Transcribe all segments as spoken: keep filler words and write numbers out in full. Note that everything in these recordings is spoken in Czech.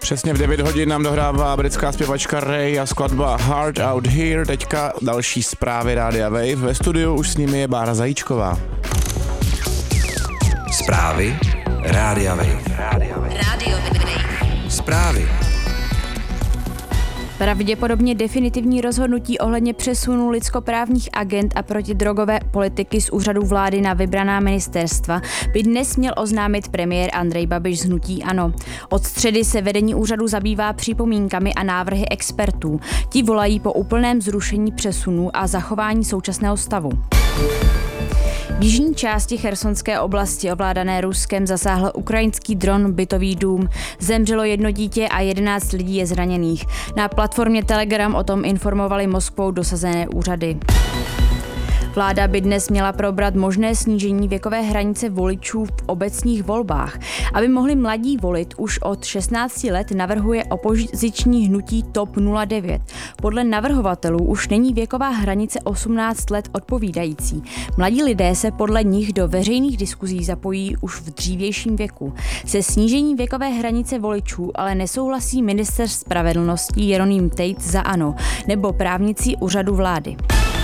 Přesně v devět hodin nám dohrává britská zpěvačka Ray a skladba Heart Out Here. Teďka další zprávy Rádia Wave. Ve studiu už s nimi je Bára Zajíčková. Zprávy Rádia Wave. Rádia Wave. Rádio Wave. Zprávy. Pravděpodobně definitivní rozhodnutí ohledně přesunu lidskoprávních agent a protidrogové politiky z úřadu vlády na vybraná ministerstva by dnes měl oznámit premiér Andrej Babiš z hnutí ANO. Od středy se vedení úřadu zabývá připomínkami a návrhy expertů. Ti volají po úplném zrušení přesunu a zachování současného stavu. V jižní části chersonské oblasti ovládané Ruskem zasáhl ukrajinský dron bytový dům. Zemřelo jedno dítě a jedenáct lidí je zraněných. Na platformě Telegram o tom informovali Moskvou dosazené úřady. Vláda by dnes měla probrat možné snížení věkové hranice voličů v obecních volbách. Aby mohli mladí volit už od šestnácti let, navrhuje opoziční hnutí TOP nula devět. Podle navrhovatelů už není věková hranice osmnáct let odpovídající. Mladí lidé se podle nich do veřejných diskuzí zapojí už v dřívějším věku. Se snížením věkové hranice voličů ale nesouhlasí ministr spravedlnosti Jeroným Tejc za ANO nebo právníci úřadu vlády.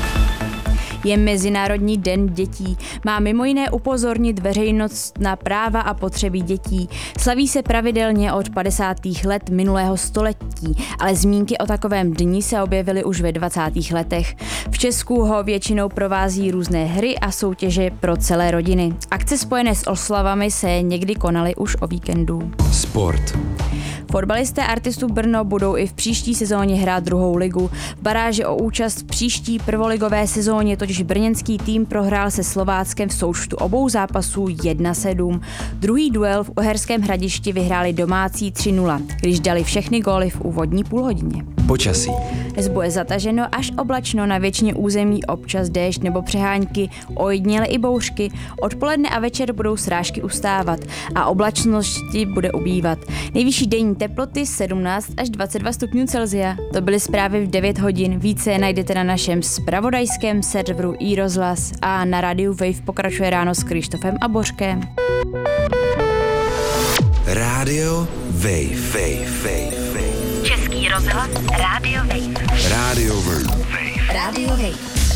Je Mezinárodní den dětí. Má mimo jiné upozornit veřejnost na práva a potřeby dětí. Slaví se pravidelně od padesátých let minulého století, ale zmínky o takovém dni se objevily už ve dvacátých letech. V Česku ho většinou provází různé hry a soutěže pro celé rodiny. Akce spojené s oslavami se někdy konaly už o víkendu. Sport. Fotbalisté Artistů Brno budou i v příští sezóně hrát druhou ligu. V baráži o účast v příští prvoligové sezóně totiž brněnský tým prohrál se Slováckem v součtu obou zápasů jedna sedm. Druhý duel v Uherském Hradišti vyhráli domácí tři nula, když dali všechny góly v úvodní půlhodině. Počasí. Dnes bude zataženo až oblačno, na většině území občas déšť nebo přehánky, ojediněle i bouřky. Odpoledne a večer budou srážky ustávat a oblačnosti bude ubývat. Nejvyšší denní teploty sedmnáct až dvacet dva stupňů Celsia. To byly zprávy v devět hodin. Více najdete na našem zpravodajském serveru iRozhlas a na rádiu Wave pokračuje ráno s Krištofem a Bořkem. Rádio Wave. Wave. Wave. Český rozhlas Rádio Wave. Rádio Wave. Rádio Wave.